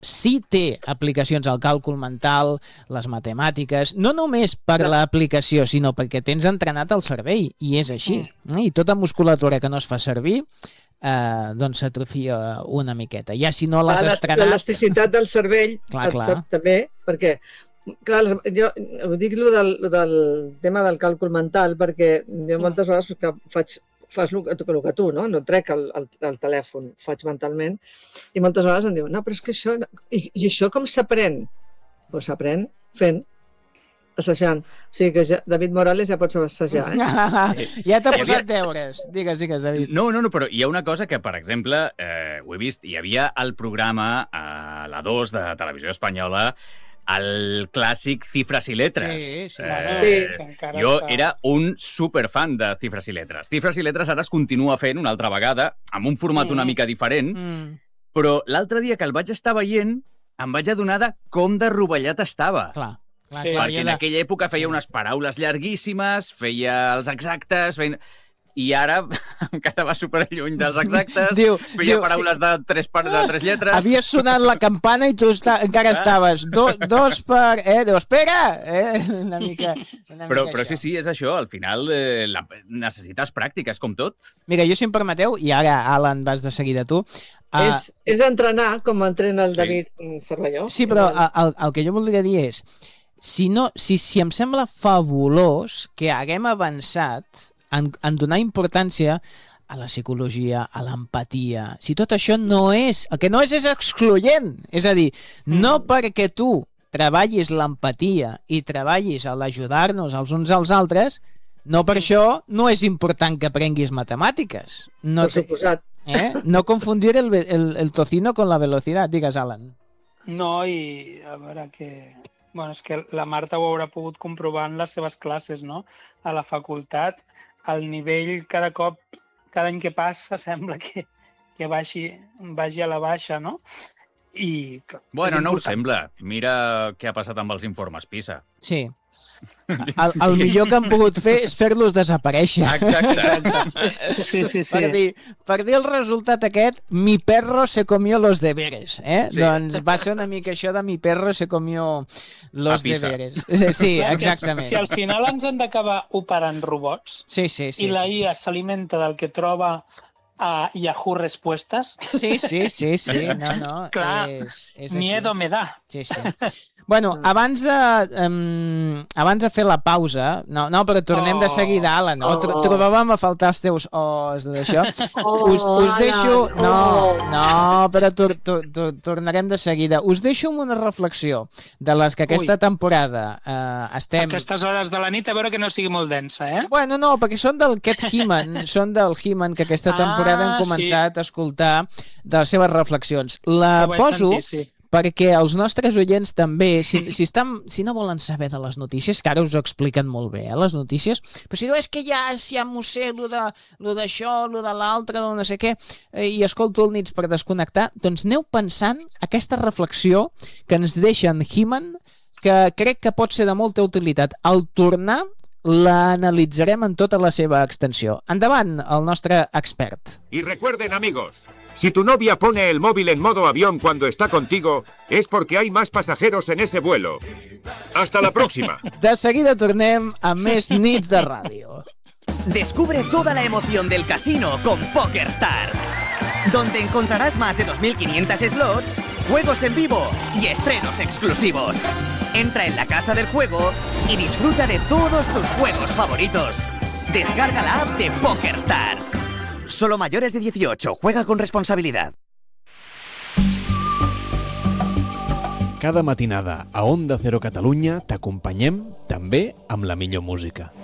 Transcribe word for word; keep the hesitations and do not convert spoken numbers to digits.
sí té aplicacions al càlcul mental, les matemàtiques, no només per l'aplicació, sinó perquè tens entrenat el cervell, i és així. Mm. I tota musculatura que no es fa servir eh, doncs s'atrofia una miqueta. Ja si no l'has estrenat... L'elasticitat del cervell clar, clar. també, perquè clar, jo ho dic lo del, lo del tema del càlcul mental, perquè jo moltes vegades que faig fas el que, el que tu, no? No trec el, el, el telèfon, faig mentalment, i moltes vegades em diuen, no, però és que això... I, i això com s'aprèn? Doncs s'aprèn fent, assajant. O sigui que ja, David Morales ja pots assajar, eh? Ja t'ha posat deures. Digues, digues, David. No, no, no, però hi ha una cosa que, per exemple, eh, ho he vist, hi havia el programa a la dos de Televisió Espanyola, el clàssic Cifres i Letres. Sí, sí. Eh, sí. Jo era un superfan de Cifres i Letres. Cifres i Letres ara es continua fent una altra vegada, amb un format mm. una mica diferent, mm. però l'altre dia que el vaig estar veient em vaig adonar de com de rovellat estava. Clar. Clar, sí. Perquè en aquella època feia unes paraules llarguíssimes, feia els exactes, feia... i ara em quedava superlluny dels exactes, diu, feia diu, paraules de tres, de tres lletres... Havia sonat la campana i tu esta, encara estaves do, dos per... Eh, diu, espera! Eh, una mica, una però, mica però sí, sí, és això. Al final eh, la, necessites pràctiques, com tot. Mira, jo si em permeteu, i ara, Alan, vas de seguida tu... Uh, és, és entrenar com entrena el David sí. Cervelló. Sí, però el, el que jo voldria dir és si, no, si, si em sembla fabulós que haguem avançat En, en donar importància a la psicologia, a l'empatia. Si tot això no és... El que no és és excloent. És a dir, no perquè tu treballis l'empatia i treballis a l'ajudar-nos els uns als altres, no per això no és important que aprenguis matemàtiques. No per suposat. Eh? No confundir el, el, el tocino con la velocidad. Digues, Alan. No, i a veure que... Bueno, és que la Marta ho haurà pogut comprovar en les seves classes, no? A la facultat, el nivell cada cop, cada any que passa, sembla que, que vagi, vagi a la baixa, no? I, bueno, no ho sembla. Mira què ha passat amb els informes PISA. Sí. El, el millor que han pogut fer és fer-los desaparèixer. Exacte. Sí, sí, sí. Per dir, per dir el resultat aquest, mi perro se comió los deberes. Eh? Sí. Doncs va ser una mica això de mi perro se comió los deberes. Sí, exactament. Si al final ens han d'acabar operant robots sí, sí, sí, i la sí. I A s'alimenta del que troba a Yahoo Respuestes... Sí, sí, sí, sí. No, no. Clar, és, és miedo me da. Sí, sí. Bueno, abans de, um, abans de fer la pausa, no, no però tornem oh, de seguida, Alan, no? Oh, oh. Trobàvem a faltar els teus os d'això. Oh, us, us deixo... No, no, però tor, tor, tor, tornarem de seguida. Us deixo amb una reflexió de les que aquesta Ui. temporada eh, estem... Aquestes hores de la nit, a veure que no sigui molt densa, eh? Bueno, no, perquè són del Cat He-Man, són del He-Man que aquesta temporada ah, hem començat sí. a escoltar de les seves reflexions. La poso... Sentir, sí. perquè els nostres oients també, si, si, estan, si no volen saber de les notícies, que ara us ho expliquen molt bé, eh, les notícies, però si diu, és que ja, ja m'ho sé, lo d'això, lo de l'altre, no sé què, eh, i escolto el nits per desconnectar, doncs aneu pensant aquesta reflexió que ens deixa en He-Man, que crec que pot ser de molta utilitat. Al tornar, l'analitzarem en tota la seva extensió. Endavant, el nostre expert. Y recuerden, amigos, si tu novia pone el móvil en modo avión cuando está contigo, es porque hay más pasajeros en ese vuelo. Hasta la próxima. De seguida tornem a més nits de ràdio. Descubre toda la emoción del casino con PokerStars, donde encontrarás más de dos mil quinientos slots, juegos en vivo y estrenos exclusivos. Entra en la casa del juego y disfruta de todos tus juegos favoritos. Descarga la app de PokerStars. Solo mayores de dieciocho. Juega con responsabilidad. Cada matinada a Onda Cero Catalunya t'acompanyem també amb la millor música.